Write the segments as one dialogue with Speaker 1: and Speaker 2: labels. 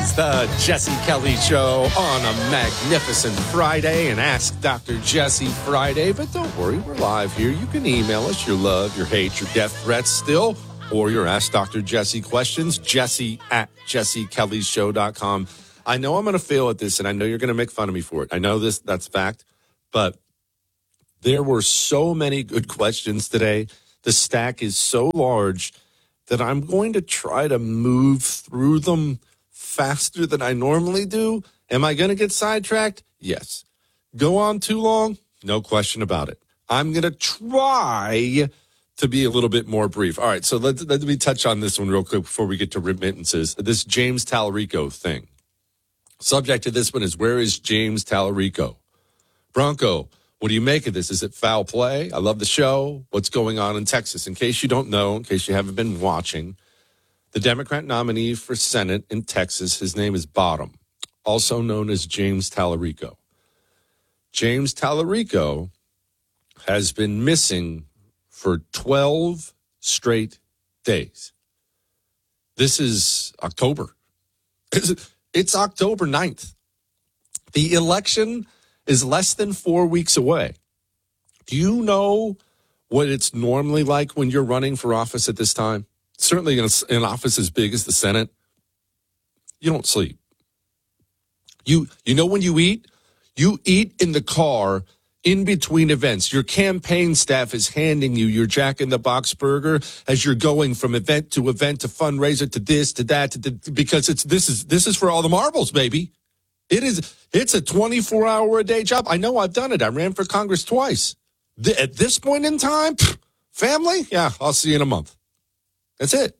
Speaker 1: is the Jesse Kelly Show on a magnificent Friday, and Ask Dr. Jesse Friday. But don't worry, we're live here. You can email us your love, your hate, your death threats still, or your Ask Dr. Jesse questions, Jesse at jessekellyshow.com. I know I'm going to fail at this, and I know you're going to make fun of me for it. I know that's fact, but there were so many good questions today. The stack is so large that I'm going to try to move through them faster than I normally do. Am I going to get sidetracked? Yes. Go on too long? No question about it. I'm going to try to be a little bit more brief. All right, so let me touch on this one real quick before we get to remittances. This James Tallarico thing. Subject to this one is, where is James Tallarico? Bronco, what do you make of this? Is it foul play? I love the show. What's going on in Texas? In case you don't know, in case you haven't been watching, the Democrat nominee for Senate in Texas, his name is Bottom, also known as James Tallarico. James Tallarico has been missing for 12 straight days. This is October. It's October 9th. The election is less than 4 weeks away. Do you know what it's normally like when you're running for office at this time? Certainly in an office as big as the Senate, you don't sleep. You know when you eat in the car in between events. Your campaign staff is handing you your Jack in the Box burger as you're going from event to fundraiser to this, to that, because this is for all the marbles, baby. It's a 24-hour-a-day job. I know I've done it. I ran for Congress twice. At this point in time, family, yeah, I'll see you in a month. That's it.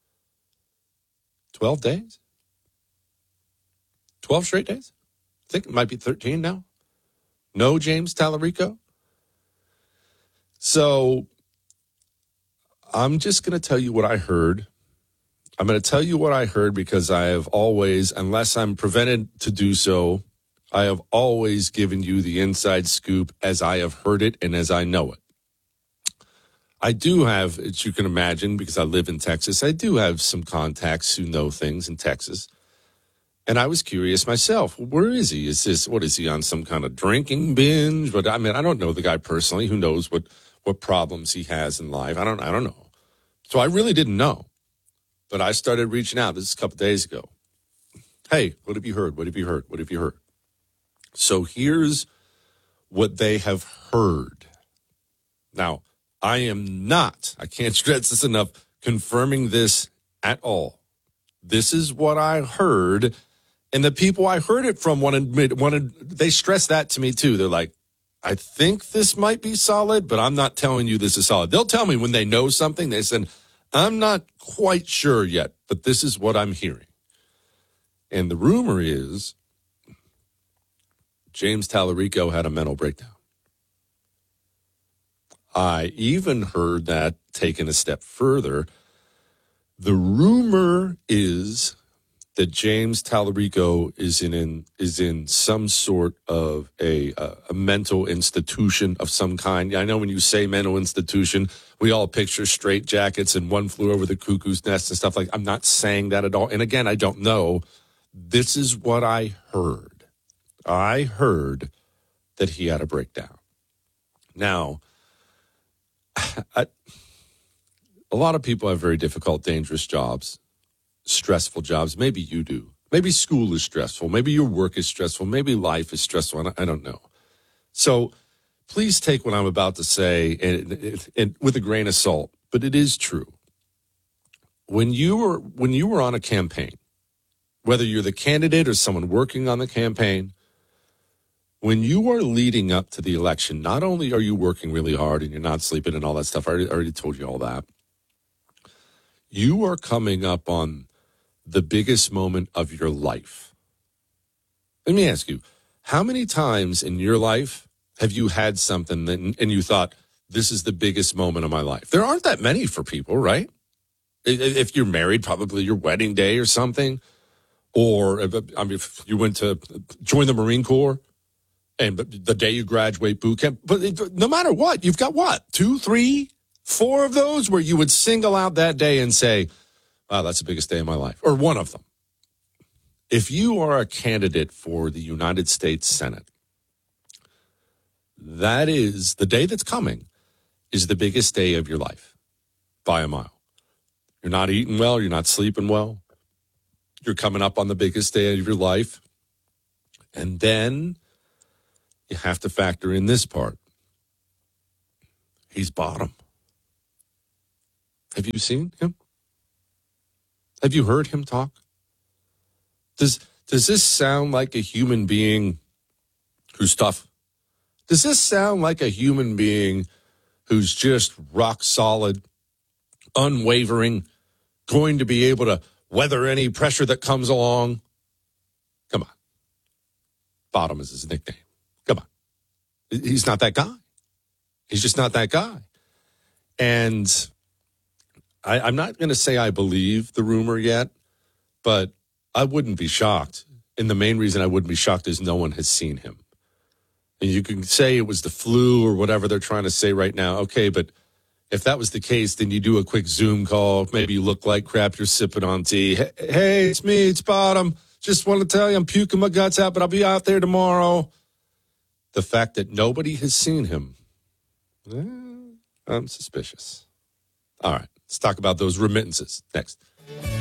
Speaker 1: 12 days? 12 straight days? I think it might be 13 now. No James Tallarico. So I'm just going to tell you what I heard. I'm going to tell you what I heard because I have always, unless I'm prevented to do so, I have always given you the inside scoop as I have heard it and as I know it. I do have, as you can imagine, because I live in Texas, I do have some contacts who know things in Texas. And I was curious myself, where is he? What is he on some kind of drinking binge? But I mean, I don't know the guy personally. Who knows what problems he has in life? I don't know. So I really didn't know. But I started reaching out. This is a couple days ago. Hey, what have you heard? What have you heard? What have you heard? So here's what they have heard. Now, I can't stress this enough, confirming this at all. This is what I heard. And the people I heard it from they stressed that to me too. They're like, I think this might be solid, but I'm not telling you this is solid. They'll tell me when they know something. They said, I'm not quite sure yet, but this is what I'm hearing. And the rumor is James Tallarico had a mental breakdown. I even heard that taken a step further. The rumor is that James Tallarico is in some sort of a mental institution of some kind. I know when you say mental institution, we all picture straitjackets and One Flew Over the Cuckoo's Nest and stuff like that. I'm not saying that at all. And again, I don't know. This is what I heard. I heard that he had a breakdown. Now, a lot of people have very difficult, dangerous jobs, stressful jobs. Maybe you do. Maybe school is stressful. Maybe your work is stressful. Maybe life is stressful. I don't know. So please take what I'm about to say and with a grain of salt. But it is true. When you were on a campaign, whether you're the candidate or someone working on the campaign, when you are leading up to the election, not only are you working really hard and you're not sleeping and all that stuff, I already told you all that, you are coming up on the biggest moment of your life. Let me ask you, how many times in your life have you had something and you thought, this is the biggest moment of my life? There aren't that many for people, right? If you're married, probably your wedding day or something. Or if you went to join the Marine Corps, and the day you graduate boot camp, but no matter what, you've got what, 2, 3, 4 of those where you would single out that day and say, wow, that's the biggest day of my life, or one of them. If you are a candidate for the United States Senate, that is the day that's coming is the biggest day of your life by a mile. You're not eating well. You're not sleeping well. You're coming up on the biggest day of your life. And then you have to factor in this part. He's bottom. Have you seen him? Have you heard him talk? Does this sound like a human being who's tough? Does this sound like a human being who's just rock solid, unwavering, going to be able to weather any pressure that comes along? Come on. Bottom is his nickname. Come on. He's not that guy. He's just not that guy. And I'm not going to say I believe the rumor yet, but I wouldn't be shocked. And the main reason I wouldn't be shocked is no one has seen him. And you can say it was the flu or whatever they're trying to say right now. Okay, but if that was the case, then you do a quick Zoom call. Maybe you look like crap. You're sipping on tea. Hey, it's me. It's Bottom. Just want to tell you I'm puking my guts out, but I'll be out there tomorrow. The fact that nobody has seen him, I'm suspicious. All right, let's talk about those remittances next.